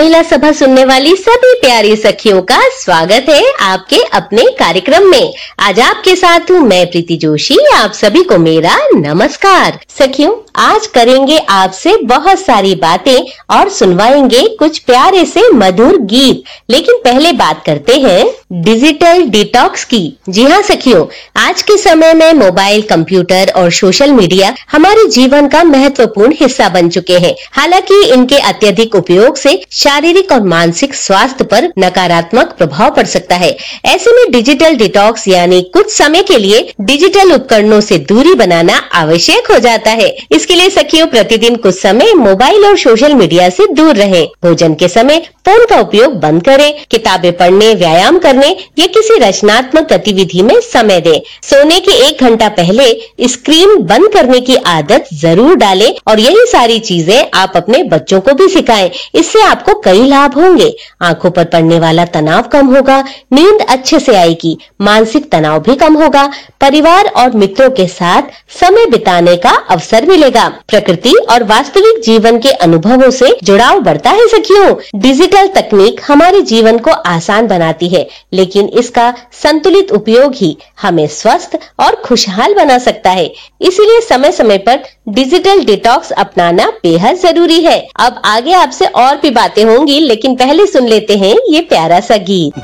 महिला सभा सुनने वाली सभी प्यारी सखियों का स्वागत है आपके अपने कार्यक्रम में। आज आपके साथ हूँ मैं प्रीति जोशी। आप सभी को मेरा नमस्कार। सखियों, आज करेंगे आपसे बहुत सारी बातें और सुनवाएंगे कुछ प्यारे से मधुर गीत। लेकिन पहले बात करते हैं डिजिटल डिटॉक्स की। जी हाँ सखियों, आज के समय में मोबाइल, कंप्यूटर और सोशल मीडिया हमारे जीवन का महत्वपूर्ण हिस्सा बन चुके हैं। हालांकि इनके अत्यधिक उपयोग से शारीरिक और मानसिक स्वास्थ्य पर नकारात्मक प्रभाव पड़ सकता है। ऐसे में डिजिटल डिटॉक्स यानी कुछ समय के लिए डिजिटल उपकरणों से दूरी बनाना आवश्यक हो जाता है। इसके लिए सखियों, प्रतिदिन कुछ समय मोबाइल और सोशल मीडिया से दूर रहें। भोजन के समय फोन का उपयोग बंद करें। किताबें पढ़ने, व्यायाम करने या किसी रचनात्मक गतिविधि में समय दें। सोने के 1 घंटा पहले स्क्रीन बंद करने की आदत जरूर डालें और यही सारी चीजें आप अपने बच्चों को भी सिखाएं। इससे आपको कई लाभ होंगे। आंखों पर पड़ने वाला तनाव कम होगा, नींद अच्छे से आएगी, मानसिक तनाव भी कम होगा, परिवार और मित्रों के साथ समय बिताने का अवसर मिलेगा। प्रकृति और वास्तविक जीवन के अनुभवों से जुड़ाव बढ़ता है सखियों। डिजिटल तकनीक हमारे जीवन को आसान बनाती है, लेकिन इसका संतुलित उपयोग ही हमें स्वस्थ और खुशहाल बना सकता है। इसीलिए समय समय पर डिजिटल डिटॉक्स अपनाना बेहद जरूरी है। अब आगे आपसे और भी बातें होंगी, लेकिन पहले सुन लेते हैं ये प्यारा सा गीत।